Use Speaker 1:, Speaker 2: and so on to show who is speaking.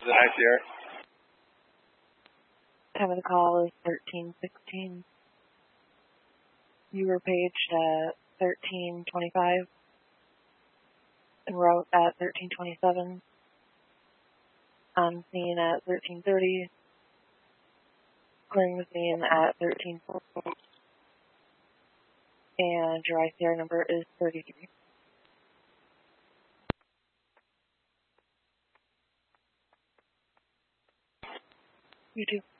Speaker 1: is ICR.
Speaker 2: Time of the call is 13:16. You were paged at 13:25 and route at 13:27. On scene at 13:30. Clearing the scene at 13:40. And your ICR number is 33. You too.